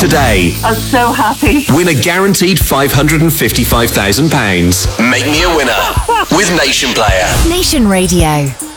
today. I'm so happy. Win a guaranteed £555,000. Make me a winner with Nation Player. Nation Radio.